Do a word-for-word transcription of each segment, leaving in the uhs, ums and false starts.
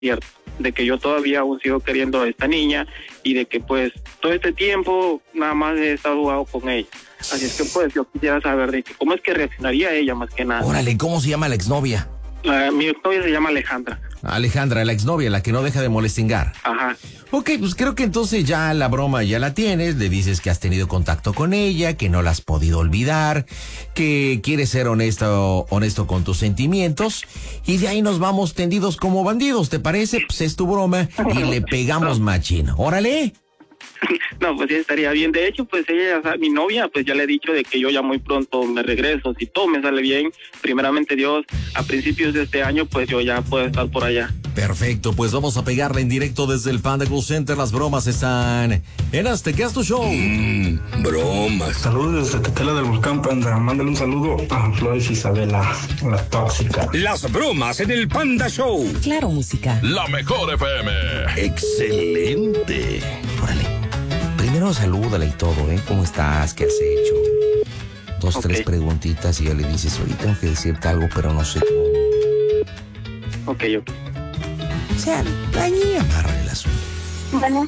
cierto, de que yo todavía aún sigo queriendo a esta niña y de que pues todo este tiempo nada más he estado jugando con ella. Así es que pues yo quisiera saber de que cómo es que reaccionaría ella más que nada. Órale, ¿cómo se llama la exnovia? Uh, mi exnovia se llama Alejandra. Alejandra, la exnovia, la que no deja de molestingar. Ajá. Ok, pues creo que entonces ya la broma ya la tienes, le dices que has tenido contacto con ella, que no la has podido olvidar, que quieres ser honesto, honesto con tus sentimientos, y de ahí nos vamos tendidos como bandidos, ¿te parece? Pues es tu broma y le pegamos machín. ¡Órale! No, pues sí estaría bien. De hecho, pues ella, mi novia, pues ya le he dicho de que yo ya muy pronto me regreso. Si todo me sale bien, primeramente Dios, a principios de este año, pues yo ya puedo estar por allá. Perfecto, pues vamos a pegarle en directo desde el Panda Cool Center. Las bromas están en Azteca Tu Show. Mm, bromas. Saludos desde Tetela del Volcán, Panda. Mándale un saludo a Flores Isabela, la tóxica. Las bromas en el Panda Show. Claro, música. La mejor F M. Excelente. Órale. Primero salúdala y todo, ¿eh? ¿Cómo estás? ¿Qué has hecho? Dos, okay. tres preguntitas y ya le dices, oye, tengo que decirte algo, pero no sé cómo. Ok, ok. O sea, ahí amarra el asunto. Bueno.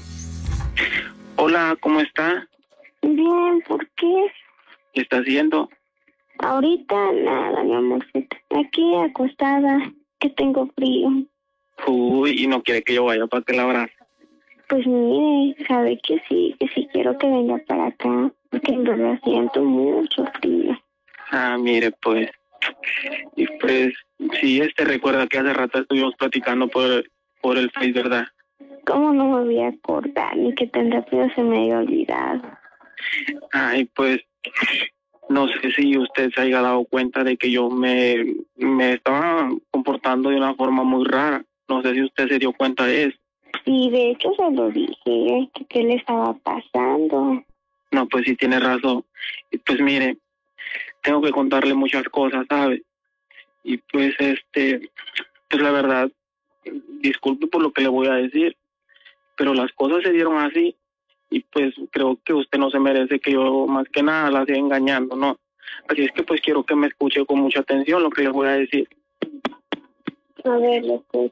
Hola, ¿cómo está? Bien, ¿por qué? ¿Qué está haciendo? Ahorita nada, mi amorcito. Aquí acostada, que tengo frío. Uy, y no quiere que yo vaya para que la abrace. Pues mire, sabe que sí, que sí quiero que venga para acá, porque en verdad siento mucho frío. Ah, mire, pues, y pues, sí, este recuerda que hace rato estuvimos platicando por, por el Face, ¿verdad? ¿Cómo no me voy a acordar? Ni que tan rápido se me haya olvidado. Ay, pues, no sé si usted se haya dado cuenta de que yo me, me estaba comportando de una forma muy rara. No sé si usted se dio cuenta de eso. Sí, de hecho se lo dije, que qué le estaba pasando. No, pues sí tiene razón. Y pues mire, tengo que contarle muchas cosas, ¿sabe? Y pues este, pues la verdad, disculpe por lo que le voy a decir, pero las cosas se dieron así y pues creo que usted no se merece que yo más que nada la siga engañando, ¿no? Así es que pues quiero que me escuche con mucha atención lo que le voy a decir. A ver, lo que...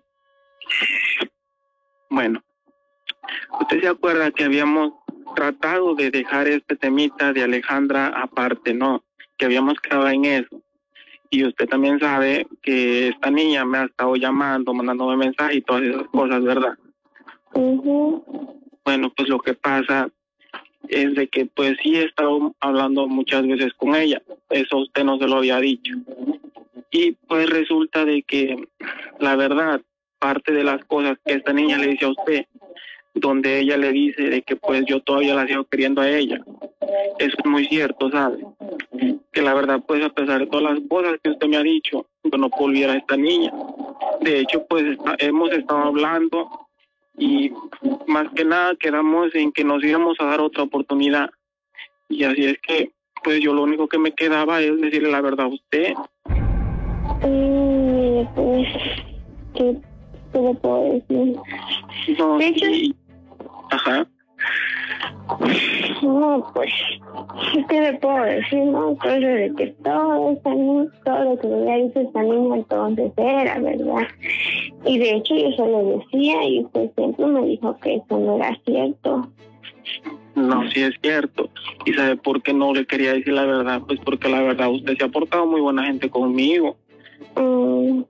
Bueno, usted se acuerda que habíamos tratado de dejar este temita de Alejandra aparte, ¿no? Que habíamos quedado en eso. Y usted también sabe que esta niña me ha estado llamando, mandándome mensajes y todas esas cosas, ¿verdad? Uh-huh. Bueno, pues lo que pasa es de que pues sí he estado hablando muchas veces con ella. Eso usted no se lo había dicho. Y pues resulta de que la verdad, parte de las cosas que esta niña le dice a usted, donde ella le dice de que pues yo todavía la sigo queriendo a ella, eso es muy cierto, ¿sabe? Que la verdad pues a pesar de todas las cosas que usted me ha dicho, yo no puedo olvidar a esta niña. De hecho pues está, hemos estado hablando y más que nada quedamos en que nos íbamos a dar otra oportunidad, y así es que pues yo lo único que me quedaba es decirle la verdad a usted. Eh, pues que ¿qué le puedo decir? No, de hecho, sí. Ajá. No, pues, ¿qué le puedo decir? No, todo eso de que todo, esta niña, todo lo que me había dicho esta niña entonces era verdad. Y de hecho yo se lo decía y usted siempre me dijo que eso no era cierto. No, sí es cierto. ¿Y sabe por qué no le quería decir la verdad? Pues porque la verdad usted se ha portado muy buena gente conmigo. Mm.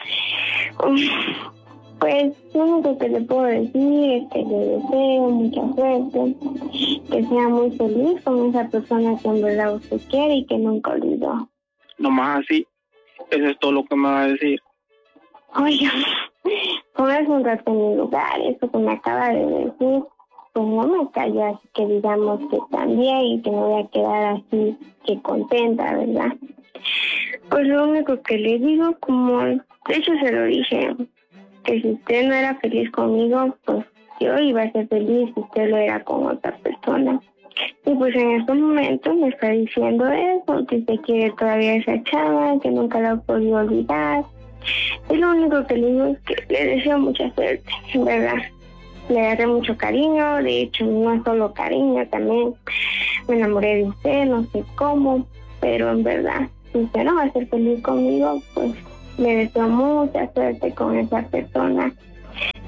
Pues lo único que le puedo decir es que le deseo mucha suerte, que sea muy feliz con esa persona que en verdad usted quiere y que nunca olvidó. Nomás así, eso es todo lo que me va a decir. Oiga, póngase un rato en mi lugar, eso que me acaba de decir, pues no me cayó así que digamos que también y que me voy a quedar así que contenta, ¿verdad? Pues lo único que le digo, como de hecho se lo dije, que si usted no era feliz conmigo, pues yo iba a ser feliz si usted lo era con otra persona. Y pues en estos momentos me está diciendo eso, que usted quiere todavía a esa chava, que nunca la ha podido olvidar. Y lo único que le digo es que le deseo mucha suerte, en verdad. Le agarré mucho cariño, de hecho no es solo cariño, también me enamoré de usted, no sé cómo, pero en verdad, si usted no va a ser feliz conmigo, pues le deseo mucha suerte con esa persona.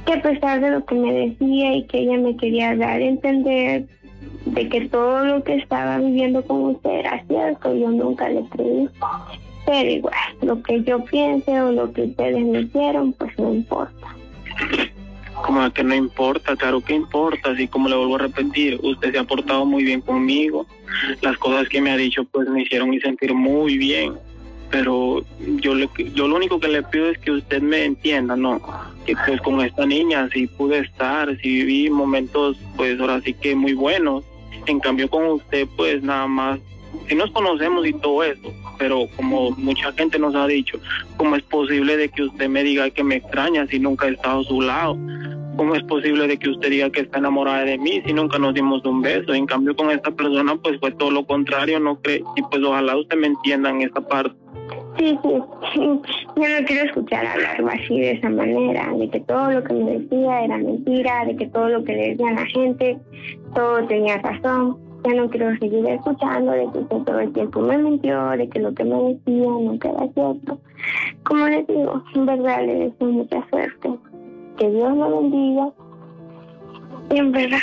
que a pesar de lo que me decía y que ella me quería dar a entender de que todo lo que estaba viviendo con usted era cierto, yo nunca le creí. Pero igual, lo que yo piense o lo que ustedes me hicieron, pues no importa. Como que no importa, claro que importa, así como le vuelvo a repetir, usted se ha portado muy bien conmigo, las cosas que me ha dicho pues me hicieron sentir muy bien, pero yo le, yo lo único que le pido es que usted me entienda, ¿no? Que pues con esta niña sí pude estar, sí viví momentos pues ahora sí que muy buenos, en cambio con usted pues nada más, sí nos conocemos y todo eso, pero como mucha gente nos ha dicho, ¿cómo es posible de que usted me diga que me extraña si nunca he estado a su lado? ¿Cómo es posible de que usted diga que está enamorada de mí si nunca nos dimos un beso? En cambio con esta persona pues fue todo lo contrario, ¿no cree? Y pues ojalá usted me entienda en esta parte. Sí, sí, yo no quiero escuchar hablar así de esa manera, de que todo lo que me decía era mentira, de que todo lo que le decía a la gente, todo tenía razón. Ya no quiero seguir escuchando de que usted todo el tiempo me mintió, de que lo que me decía nunca era cierto. Como les digo, en verdad le deseo mucha suerte. Que Dios lo bendiga. Y en verdad,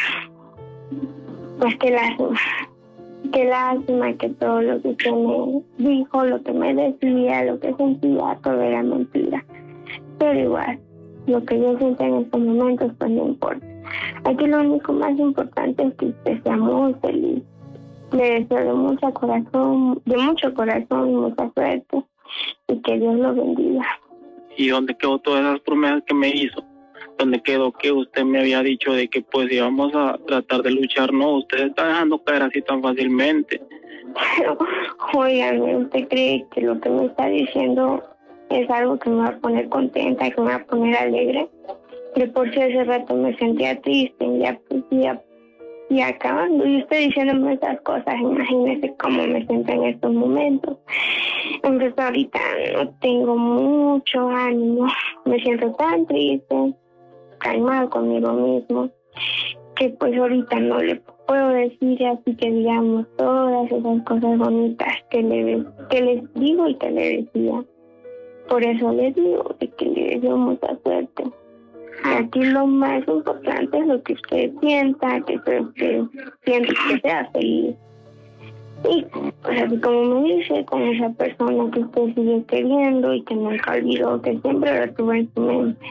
pues qué lástima. Qué lástima que todo lo que usted me dijo, lo que me decía, lo que sentía, todo era mentira. Pero igual, lo que yo siento en estos momentos, pues no importa. Aquí lo único más importante es que usted sea muy feliz. Le deseo de mucho corazón, de mucho corazón, mucha suerte y que Dios lo bendiga. ¿Y dónde quedó todas esas promesas que me hizo? ¿Dónde quedó que usted me había dicho de que pues íbamos a tratar de luchar? No, usted está dejando caer así tan fácilmente. Pero, oigan, ¿usted cree que lo que me está diciendo es algo que me va a poner contenta, que me va a poner alegre? De por sí hace rato me sentía triste, ya pues ya, ya acabando, y usted diciéndome esas cosas, imagínese cómo me siento en estos momentos. Entonces ahorita no tengo mucho ánimo, me siento tan triste, tan mal conmigo mismo, que pues ahorita no le puedo decir así que digamos todas esas cosas bonitas que, le, que les digo y que le decía. Por eso les digo de que le deseo mucha suerte. Aquí lo más importante es lo que usted sienta, que usted siente que sea feliz. Y pues así como me dice, con esa persona que usted sigue queriendo y que nunca olvidó, que siempre lo tuvo en su mente.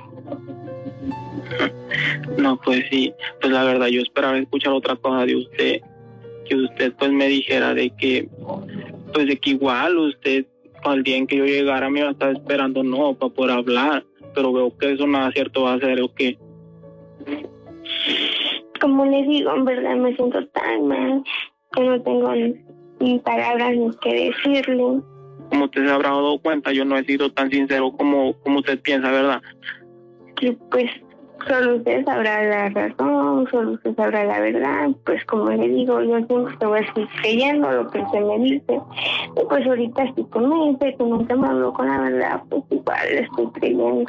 No, pues sí, pues la verdad yo esperaba escuchar otra cosa de usted, que usted pues me dijera de que, pues de que igual usted al día en que yo llegara me iba a estar esperando, no, para poder hablar. Pero veo que eso nada cierto va a ser, ¿o qué? Como les digo, en verdad me siento tan mal que no tengo ni, ni palabras ni que decirle. Como usted se habrá dado cuenta, yo no he sido tan sincero como, como usted piensa, ¿verdad? Que pues solo usted sabrá la razón, solo usted sabrá la verdad. Pues como le digo, yo siempre te voy a seguir creyendo lo que usted me dice. Y pues ahorita estoy con él, que nunca me habló con la verdad, pues igual le estoy creyendo.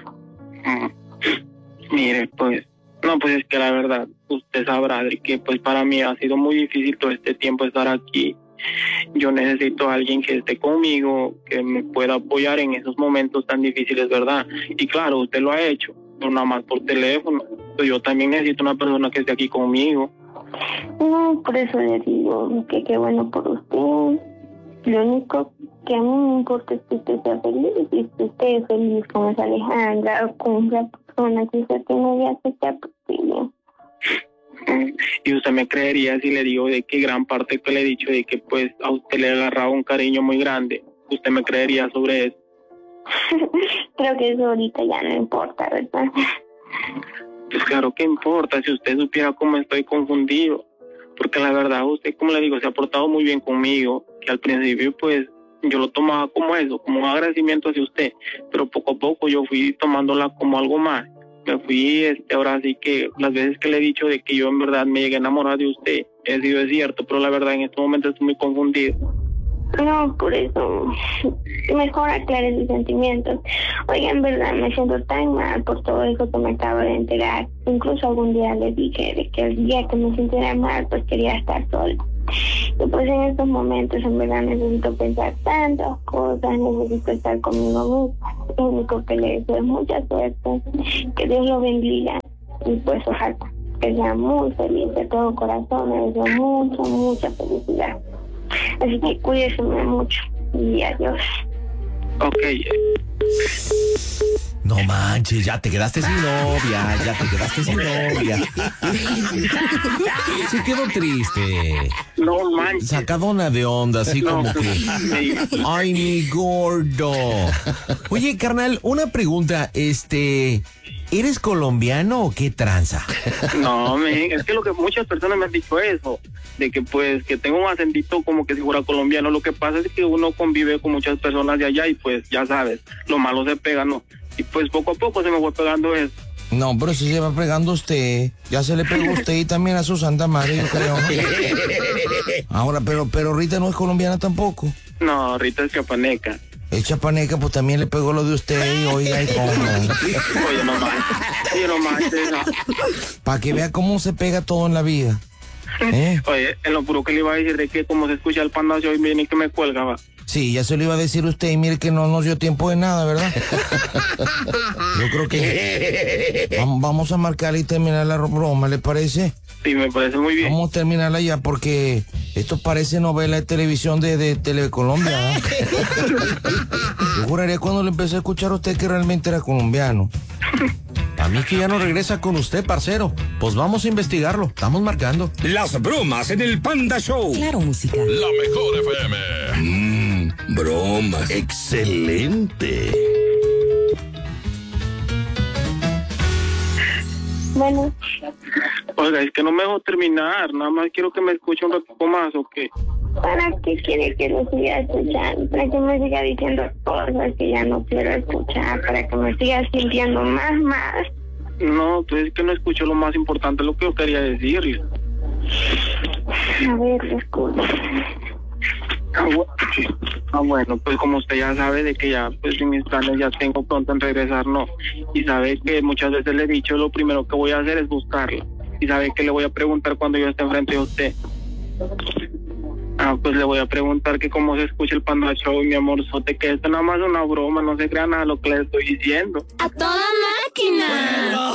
Mm. Mire, pues, no, pues es que la verdad, usted sabrá de que pues para mí ha sido muy difícil todo este tiempo estar aquí. Yo necesito a alguien que esté conmigo, que me pueda apoyar en esos momentos tan difíciles, ¿verdad? Y claro, usted lo ha hecho, no nada más por teléfono. Pero yo también necesito una persona que esté aquí conmigo. No, por eso le digo que qué bueno por usted. Lo único que a mí me importa es que usted sea feliz y que usted esté feliz con esa Alejandra o con esa persona que usted tiene ya se está bien. Y usted me creería si le digo de que gran parte que le he dicho de que pues a usted le ha agarrado un cariño muy grande. ¿Usted me creería sobre eso? Creo que eso ahorita ya no importa, ¿verdad? Pues claro que importa, si usted supiera cómo estoy confundido. Porque la verdad, usted, como le digo, se ha portado muy bien conmigo, que al principio pues yo lo tomaba como eso, como un agradecimiento hacia usted, pero poco a poco yo fui tomándola como algo más. Me fui, este, ahora sí que las veces que le he dicho de que yo en verdad me llegué a enamorar de usted, he sido cierto, pero la verdad en este momento estoy muy confundido. No, por eso mejor aclare sus sentimientos. Oiga, en verdad me siento tan mal por todo eso que me acabo de enterar. Incluso algún día le dije de que el día que me sintiera mal pues quería estar sola. Y pues en estos momentos en verdad necesito pensar tantas cosas, necesito estar conmigo misma. Lo único que le deseo es mucha suerte, que Dios lo bendiga y pues ojalá que sea muy feliz de todo corazón, me deseo mucha, mucha felicidad. Así que cuídese mucho y adiós. Ok. No manches, ya te quedaste sin novia, ya te quedaste sin novia. Se quedó triste. No manches. Sacadona de onda, así No, como que... sí. Ay, mi gordo. Oye, carnal, una pregunta, este... ¿Eres colombiano o qué tranza? No, men, es que lo que muchas personas me han dicho eso, de que pues que tengo un acentito como que si fuera colombiano. Lo que pasa es que uno convive con muchas personas de allá y pues ya sabes, lo malo se pega, ¿no? Y pues poco a poco se me fue pegando eso. No, pero si se va pegando usted, ya se le pegó a usted y también a su santa madre, yo creo, ¿no? Ahora, pero, pero Rita no es colombiana tampoco. No, Rita es chapaneca. El chapaneca, pues también le pegó lo de usted y oiga, y cómo. Oye, no manches, oye, no manches. Para que vea cómo se pega todo en la vida. ¿Eh? Oye, en lo puro que le iba a decir de que como se escucha el Panda Show y viene y que me cuelga, va. Sí, ya se lo iba a decir usted y mire que no nos dio tiempo de nada, ¿verdad? Yo creo que vamos a marcar y terminar la broma, ¿le parece? Sí, me parece muy bien. Vamos a terminarla ya porque esto parece novela de televisión de, de Telecolombia, ¿no? Yo juraría cuando le empecé a escuchar a usted que realmente era colombiano. A mí que ya no regresa con usted, parcero. Pues vamos a investigarlo. Estamos marcando. Las bromas en el Panda Show. Claro, música. La mejor F M. Mmm, bromas. Excelente. Bueno, Oiga, es que no me dejo terminar, nada más quiero que me escuche un ratito más, ¿o qué? ¿para qué quiere que lo siga escuchando? Para que me siga diciendo cosas que ya no quiero escuchar, para que me siga sintiendo más, más. No, pues es que no escucho lo más importante, lo que yo quería decirle. A ver, escucha. Ah, bu- ah, bueno, pues como usted ya sabe de que ya, pues en mis planes ya tengo pronto en regresar, no. Y sabe que muchas veces le he dicho, lo primero que voy a hacer es buscarla. Y sabe que le voy a preguntar cuando yo esté enfrente de usted. Ah, pues le voy a preguntar que cómo se escucha el Panda Show, mi amorzote, que esto nada más es una broma, no se crea nada de lo que le estoy diciendo. ¡A toda máquina!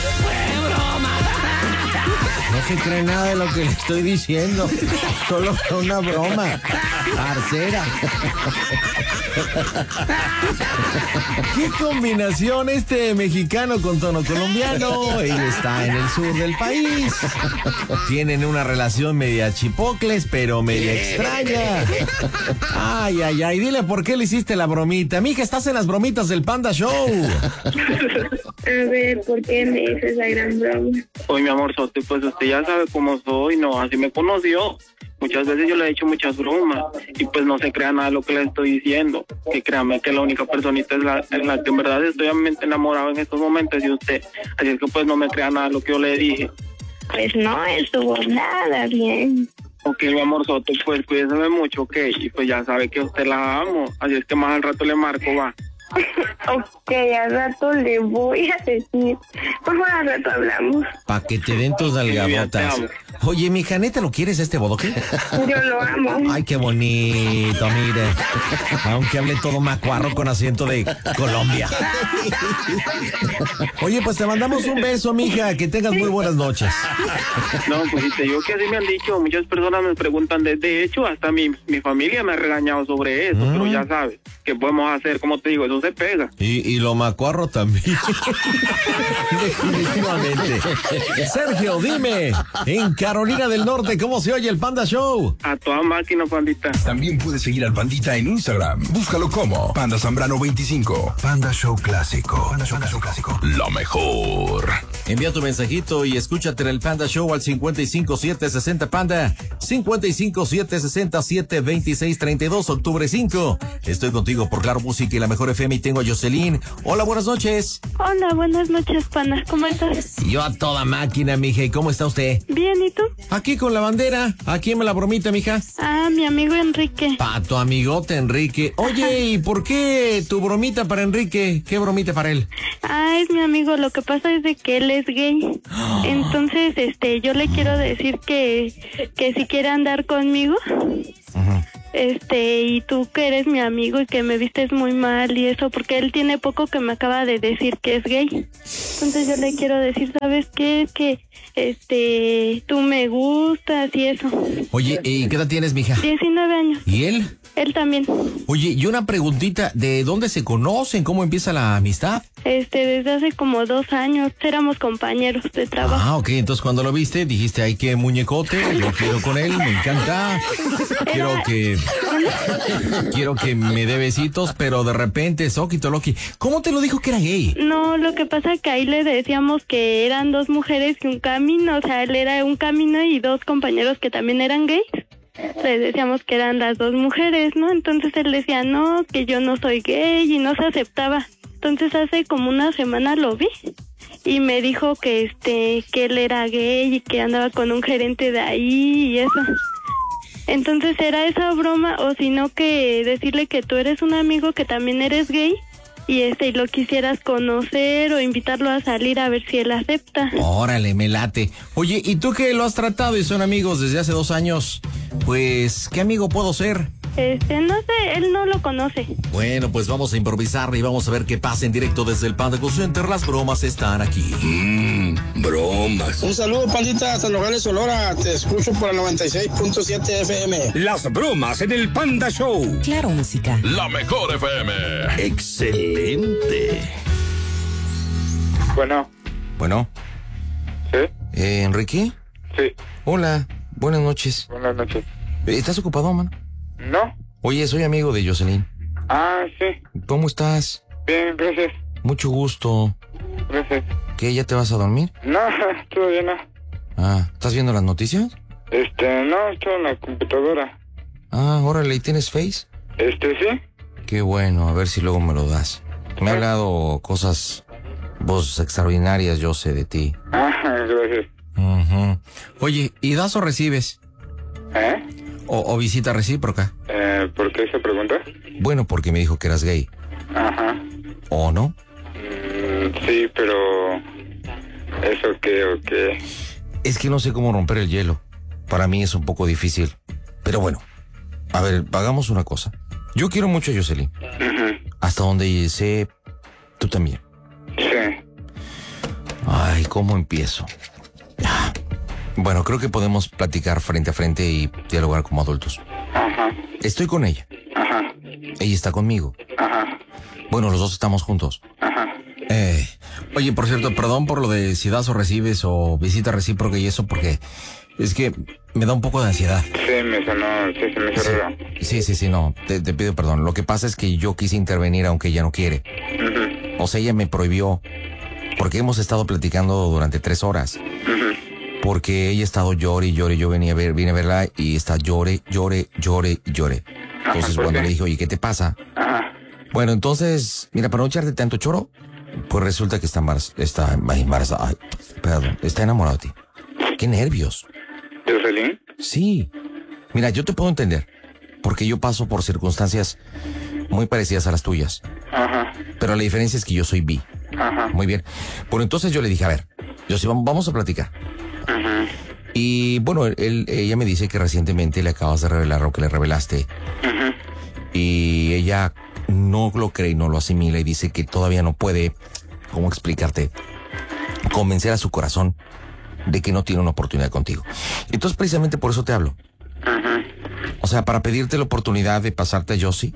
No se cree nada de lo que le estoy diciendo. Solo fue una broma. Parcera. ¿Qué combinación este mexicano con tono colombiano? Ella está en el sur del país. Tienen una relación media chipocles, pero media extraña. Ay, ay, ay. Dile por qué le hiciste la bromita. Mija, estás en las bromitas del Panda Show. A ver, ¿por qué me hizo esa gran broma? Oye, mi amorzote, pues usted ya sabe cómo soy, no, así me conoció. Muchas veces yo le he hecho muchas bromas y pues no se crea nada de lo que le estoy diciendo. Que créame que la única personita es la, en la que en verdad estoy enamorado en estos momentos de usted. Así es que pues no me crea nada de lo que yo le dije. Pues no estuvo nada bien. Ok, mi amorzote, pues cuídese mucho, ok. Y pues ya sabe que usted la amo. Así es que más al rato le marco, va. Ok, al rato le voy a decir. Por favor, al rato hablamos. Pa' que te den tus nalgabotas. Oye, mija, ¿neta lo quieres este bodoque? Yo lo amo. Ay, qué bonito, mire. Aunque hable todo macuarro con acento de Colombia. Oye, pues te mandamos un beso, mija. Que tengas muy buenas noches. No, pues si te digo que así me han dicho, muchas personas me preguntan, de, de hecho, hasta mi, mi familia me ha regañado sobre eso, Mm. pero ya sabes, ¿qué podemos hacer? Como te digo, eso se pega. Y, y lo macuarro también. Definitivamente. Sergio, dime, en Carolina del Norte, ¿cómo se oye el Panda Show? A toda máquina, pandita. También puedes seguir al Pandita en Instagram. Búscalo como Panda Zambrano veinticinco. Panda Show Clásico. Panda Show Clásico. Lo mejor. Envía tu mensajito y escúchate en el Panda Show al cincuenta y cinco siete sesenta Panda, cincuenta y cinco siete sesenta siete veintiséis treinta y dos, octubre cinco. Estoy contigo por Claro Música y la mejor F M y tengo a Jocelyn. Hola, buenas noches. Hola, buenas noches, pana. ¿Cómo estás? Yo a toda máquina, mija. ¿Y cómo está usted? Bien, ¿y tú? Aquí con la bandera. Aquí me la bromita, mija. Ah, mi amigo Enrique. Pa' tu amigote Enrique. Oye, ¿y por qué tu bromita para Enrique? ¿Qué bromita para él? Ah, es mi amigo. Lo que pasa es de que él es gay. Entonces, este, yo le quiero decir que, que si quiere andar conmigo. Ajá. este, y tú que eres mi amigo y que me vistes muy mal y eso, porque él tiene poco que me acaba de decir que es gay. Entonces yo le quiero decir, ¿sabes qué? Es que, este, tú me gustas y eso. Oye, ¿y qué edad tienes, mija? diecinueve años. ¿Y él? Él también. Oye, y una preguntita, ¿de dónde se conocen? ¿Cómo empieza la amistad? Este, desde hace como dos años, éramos compañeros de trabajo. Ah, ok, entonces cuando lo viste dijiste, ay, qué muñecote, yo quiero con él, me encanta, quiero que, quiero que me dé besitos, pero de repente, Soquito Loki, ¿cómo te lo dijo que era gay? No, lo que pasa es que ahí le decíamos que eran dos mujeres y un camino, o sea, él era un camino y dos compañeros que también eran gays. Le decíamos que eran las dos mujeres, ¿no? Entonces él decía, no, que yo no soy gay y no se aceptaba. Entonces hace como una semana lo vi y me dijo que este que él era gay y que andaba con un gerente de ahí y eso. Entonces era esa broma o si no que decirle que tú eres un amigo que también eres gay y este y lo quisieras conocer o invitarlo a salir a ver si él acepta. Órale, me late. Oye, ¿y tú que lo has tratado y son amigos desde hace dos años? Pues, ¿qué amigo puedo ser? Este, no sé, él no lo conoce. Bueno, pues vamos a improvisar y vamos a ver qué pasa en directo desde el Panda Cool Center. Las bromas están aquí. Mmm, bromas. Un saludo, pandita, hasta Nogales, Sonora. Te escucho por el noventa y seis punto siete F M. Las bromas en el Panda Show. Claro, música. La mejor F M. Excelente. Bueno. Bueno. ¿Sí? Eh, ¿Enrique? Sí. Hola, buenas noches. Buenas noches. ¿Estás ocupado, mano? No. Oye, soy amigo de Jocelyn. Ah, sí. ¿Cómo estás? Bien, gracias. Mucho gusto. Gracias. ¿Qué, ya te vas a dormir? No, todavía no. Ah, ¿estás viendo las noticias? Este, no, estoy en la computadora. Ah, órale, ¿y tienes Face? Este, sí. Qué bueno, a ver si luego me lo das. Me ha hablado cosas, vos extraordinarias, yo sé de ti. Ah, gracias. Uh-huh. Oye, ¿y das o recibes? ¿Eh? O, o visita recíproca. Eh, ¿por qué se pregunta? Bueno, porque me dijo que eras gay. Ajá. ¿O no? Mm, sí, pero... ¿eso qué o qué? Es que no sé cómo romper el hielo. Para mí es un poco difícil. Pero bueno, a ver, hagamos una cosa. Yo quiero mucho a Jocelyn. Uh-huh. Hasta donde sé, tú también. Sí. Ay, ¿cómo empiezo? Bueno, creo que podemos platicar frente a frente y dialogar como adultos. Ajá. Estoy con ella. Ajá. Ella está conmigo. Ajá. Bueno, los dos estamos juntos. Ajá. Eh, oye, por cierto, perdón por lo de si das o recibes o visita recíproca y eso, porque es que me da un poco de ansiedad. Sí, me sonó, sí, se me hizo raro. Sí, sí, sí, no, te, te pido perdón. Lo que pasa es que yo quise intervenir aunque ella no quiere. Uh-huh. O sea, ella me prohibió, porque hemos estado platicando durante tres horas. Uh-huh. Porque ella ha estado llore y llore, yo venía a ver, vine a verla y está llore, llore, llore, llore. Entonces Ajá, cuando qué? le dije, oye, ¿qué te pasa? Ajá. Bueno, entonces, mira, para no echarte tanto choro, pues resulta que está embarazada, está embarazada, ay, perdón, está enamorado de ti. ¡Qué nervios! ¿Jocelyn? Sí. Mira, yo te puedo entender, porque yo paso por circunstancias muy parecidas a las tuyas. Ajá. Pero la diferencia es que yo soy bi. Ajá. Muy bien. Bueno, entonces yo le dije, a ver, yo sí, vamos, vamos a platicar. Ajá. Y bueno, él, ella me dice que recientemente le acabas de revelar lo que le revelaste. Ajá. Y ella no lo cree y no lo asimila y dice que todavía no puede, ¿cómo explicarte? Convencer a su corazón de que no tiene una oportunidad contigo. Entonces precisamente por eso te hablo. Ajá. O sea, para pedirte la oportunidad de pasarte a Josie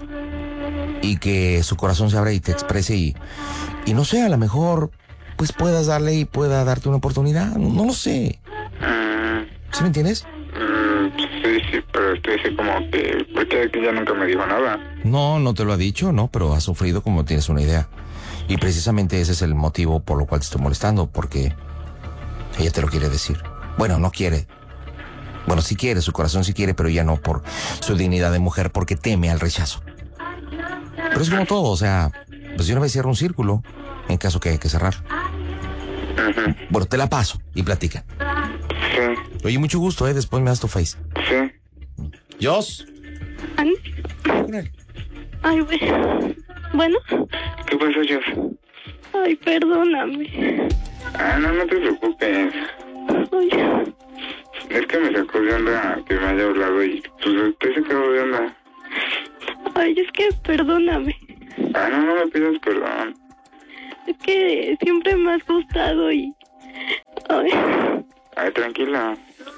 y que su corazón se abra y te exprese y, y no sé, a lo mejor pues puedas darle y pueda darte una oportunidad. No, no lo sé. Uh, ¿Sí me entiendes? Uh, sí, sí, pero estoy así como que... porque ella nunca me dijo nada. No, no te lo ha dicho, no, pero has sufrido como tienes una idea. Y precisamente ese es el motivo por lo cual te estoy molestando, porque ella te lo quiere decir. Bueno, no quiere. Bueno, sí quiere, su corazón sí quiere, pero ya no por su dignidad de mujer, porque teme al rechazo. Pero es como todo, o sea, pues yo una vez cierro un círculo, en caso que hay que cerrar. Uh-huh. Bueno, te la paso y platica. Sí. Oye, mucho gusto, ¿eh? Después me das tu face. Sí. ¿Jos? Ay, güey. Bueno. ¿Qué pasó, Jos? Ay, perdóname. Ah, no, no te preocupes. Ay. Es que me sacó de onda que me haya hablado y pues usted se quedó de onda. Ay, es que perdóname. Ah, no, no me pidas perdón. Es que siempre me has gustado y... Ay, Ay, tranquila.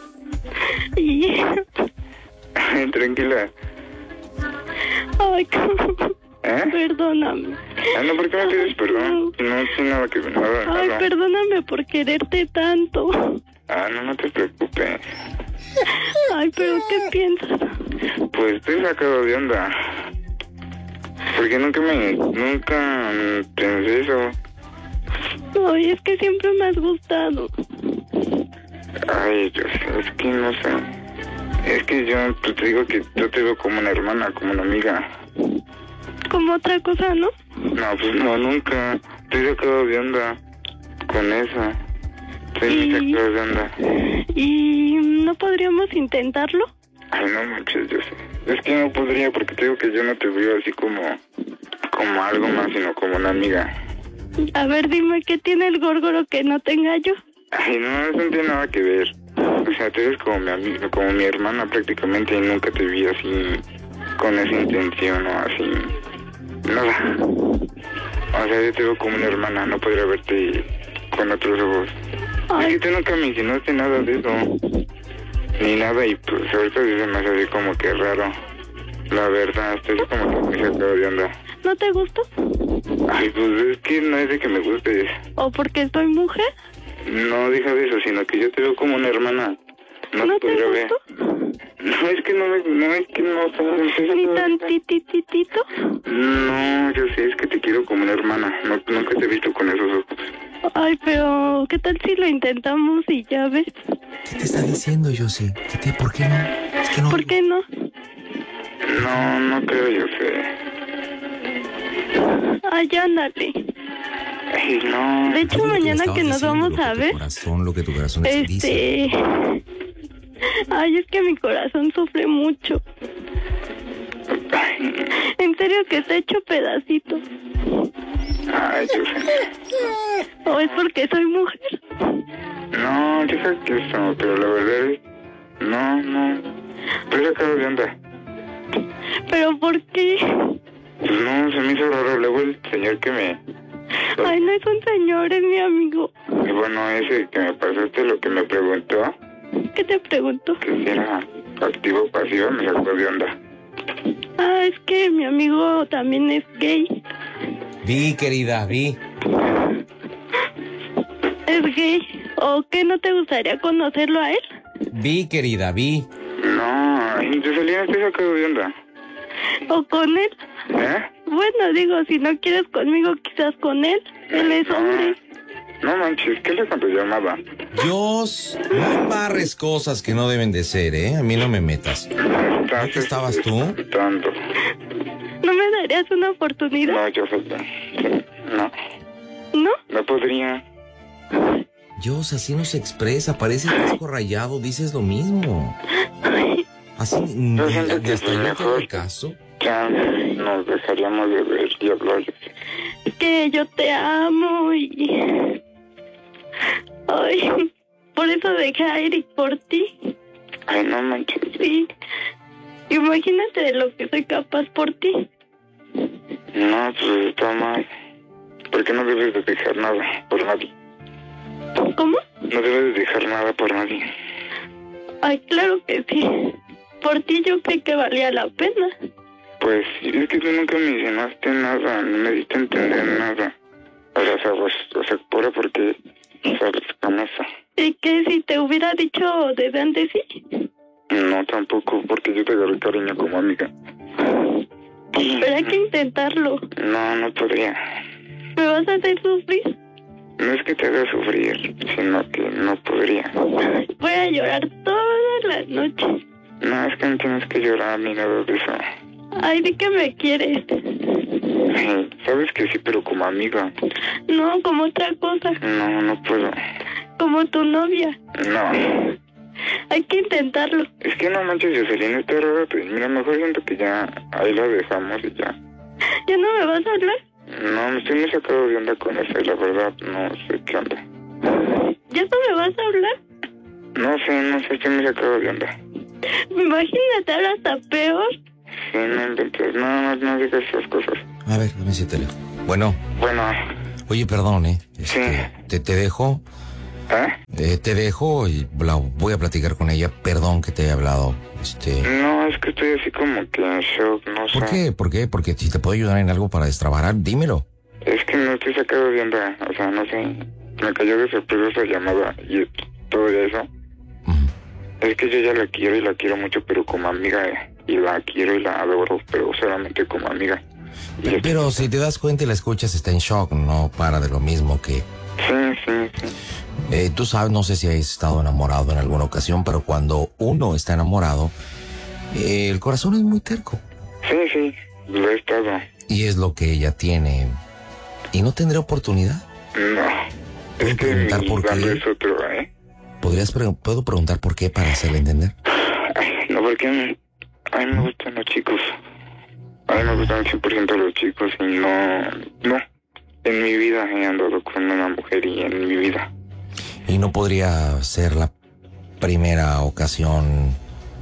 y... Ay, tranquila. Ay, ¿cómo? ¿Eh? Perdóname. Ah, no, ¿por qué me pides perdón? No tiene nada que ver. Nada, Ay, nada. perdóname por quererte tanto. Ah, no, no te preocupes. Ay, pero ¿qué piensas? Pues estoy sacado de onda. Porque nunca me... Nunca pensé eso. Ay, es que siempre me has gustado. Ay, yo sé, es que no sé. Es que yo pues, te digo que yo te veo como una hermana, como una amiga. Como otra cosa, ¿no? No, pues no, nunca. Estoy sacado de onda con eso. Estoy muy Y- sacado de onda. ¿Y no podríamos intentarlo? Ay, no manches, yo sé. Es que no podría porque te digo que yo no te veo así como... Como algo más, sino como una amiga. A ver, dime, ¿qué tiene el górgoro que no tenga yo? Ay, no, eso no tiene nada que ver. O sea, tú eres como mi amiga, como mi hermana prácticamente y nunca te vi así con esa intención o así. Nada. O sea, yo te veo como una hermana, no podría verte con otros ojos. Ay. Es que tú nunca me insinuaste nada de eso. Ni nada y pues ahorita sí se me hace así como que raro. La verdad, estoy así como que muy sacado de onda. ¿No te gustó? Ay, pues es que no es de que me gustes. ¿O porque soy mujer? No, deja de eso, sino que yo te veo como una hermana. No, ¿No te te podría ver. gustó? No, es que no me... No, es que no... no ¿Ni tan titititito? No, yo sé, es que te quiero como una hermana. No, nunca te he visto con esos ojos. Ay, pero ¿qué tal si lo intentamos y ya ves? ¿Qué te está diciendo, Josie? ¿Qué te, ¿Por qué no? Es que no... ¿Por qué no? No, no creo, yo sé. Ay, ándale. Ay, no. De hecho, Lo que me mañana estabas que nos diciendo, vamos lo que a tu ver, corazón, lo que tu corazón dice. este... Ay, es que mi corazón sufre mucho. En serio que está hecho pedacitos. Ay, yo sé. ¿O es porque soy mujer? No, deja que eso, pero la verdad es... No, no. Estoy sacado de onda. ¿Pero por qué? Pues no, se me hizo raro. Luego el señor que me... Ay, no es un señor, es mi amigo. Y bueno, ese que me pasaste lo que me preguntó, ¿Qué te pregunto? que si era activo o pasivo, me sacó de onda. Ah, es que mi amigo también es gay. Vi, querida, vi. Es gay. ¿O qué, no te gustaría conocerlo a él? Vi, querida, vi. No, Jocelyn, estoy sacado de onda. ¿O con él? ¿Eh? Bueno, digo, si no quieres conmigo, quizás con él. Él es No. hombre. No manches, ¿qué le cuando llamaba? Dios, no embarres cosas que no deben de ser, ¿eh? A mí no me metas. ¿Dónde estabas tú? Tanto. ¿No me darías una oportunidad? No, yo no. ¿No? No podría. Dios, así no se expresa, parece disco rayado, dices lo mismo. Ay, Así, ni, Yo siento ni que hasta es yo te mejor. doy caso. Ya nos dejaríamos de ver y hablar. es que yo te amo y... Ay, por eso dejé a Eric por ti. Ay, no manches. Sí. Imagínate de lo que soy capaz por ti. No, pues está mal. Porque no debes de dejar nada por nadie. ¿Cómo? No debes de dejar nada por nadie. Ay, claro que sí. Por ti yo creí que valía la pena. Pues es que tú nunca me enseñaste nada, no me diste a entender nada. O sea, o sea, pues, o sea pura porque sales con eso. ¿Y qué si te hubiera dicho desde antes sí? No, tampoco, porque yo te agarré cariño como amiga. Pero hay que intentarlo. No, no podría. ¿Me vas a hacer sufrir? No es que te haga sufrir, sino que no podría. Voy a llorar todas las noches. No, es que no tienes que llorar ni nada de eso. Ay, di que me quieres. Ay, sabes que sí, pero como amiga. No, como otra cosa. No, no puedo. Como tu novia. No. Hay que intentarlo. Es que no manches, Jocelyn, está raro. Pues mira, mejor siento que ya ahí la dejamos y ya. ¿Ya no me vas a hablar? No, me estoy muy sacado de onda con eso y la verdad no sé qué onda. ¿Ya no me vas a hablar? No sé, no sé, estoy muy sacado de onda. Imagínate, ahora hasta peor. sí, no inventes, no, no, no digas esas cosas. A ver, dame ese teléfono. Bueno. Bueno. Oye, perdón, ¿eh? Este, Sí. Te, te dejo. ¿Eh? Eh, te dejo y la, voy a platicar con ella. Perdón que te haya hablado. Este... No, es que estoy así como que en shock, no sé. ¿Por qué? ¿Por qué? Porque si te puedo ayudar en algo para destrabar, dímelo. Es que no estoy sacado de onda, o sea, no sé. Me cayó de sorpresa esa llamada y todo eso. Uh-huh. Es que yo ya la quiero y la quiero mucho, pero como amiga. Eh, y la quiero y la adoro, pero solamente como amiga. Y pero es... si te das cuenta y la escuchas, está en shock, no para de lo mismo que... Sí, sí, sí. Eh, tú sabes, no sé si has estado enamorado en alguna ocasión, pero cuando uno está enamorado, eh, el corazón es muy terco. Sí, sí, lo he estado. Y es lo que ella tiene. ¿Y no tendré oportunidad? No. ¿Puedo es preguntar que por qué? Es otro, ¿eh? ¿Podrías pre- ¿Puedo preguntar por qué para hacerle entender? No, porque a mí me gustan los chicos. A mí me gustan el cien por ciento los chicos y no... No. En mi vida he andado con una mujer y en mi vida. ¿Y no podría ser la primera ocasión?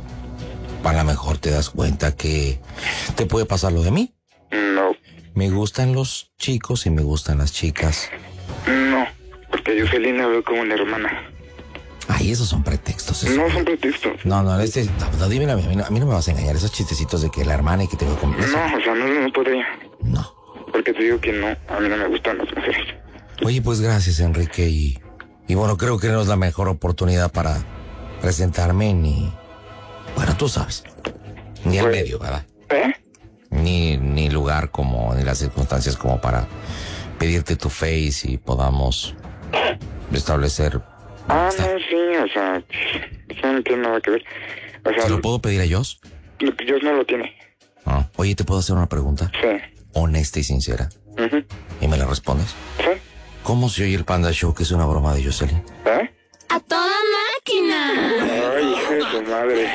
A lo mejor te das cuenta que te puede pasar lo de mí. No. Me gustan los chicos y me gustan las chicas. No, porque yo Jocelyn la veo como una hermana. Ay, esos son pretextos. Eso. No son pretextos. No, no, este, no, no, dime, a mí, a mí no me vas a engañar. Esos chistecitos de que la hermana y que te veo como... No, o sea, no, no podría. No. Porque te digo que no, a mí no me gustan las mujeres. Oye, pues gracias, Enrique, y... Y bueno, creo que no es la mejor oportunidad para presentarme ni... Bueno, tú sabes. Ni al pues, medio, ¿verdad? ¿Eh? Ni, ni lugar como, ni las circunstancias como para pedirte tu face y podamos establecer... Ah, no, sí, o sea, eso no tiene nada que ver. O sea, ¿Se lo puedo pedir a Joss? Joss no lo tiene. Ah. Oye, ¿te puedo hacer una pregunta? Sí. Honesta y sincera. Uh-huh. ¿Y me la respondes? Sí. ¿Cómo se oye el Panda Show que es una broma de Jocelyn? ¿Eh? ¡A toda máquina! Ay, hija de su madre.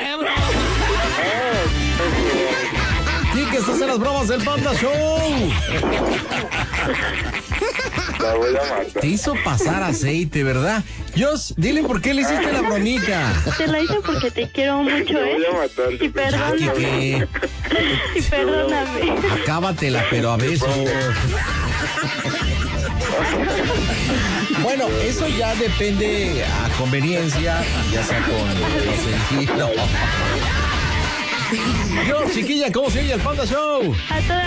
Sí, que estás en las bromas del Panda Show. La voy a matar. Te hizo pasar aceite, ¿verdad? Jos, dile por qué le hiciste la bromita. Te la hice porque te quiero mucho, Te ¿eh? voy a matar. Y perdóname. ¿Qué? Y perdóname. Acábatela, pero a besos. Bueno, eso ya depende a conveniencia, ya sea con los sentidos. Yo, chiquilla, ¿cómo se oye el Panda Show? A toda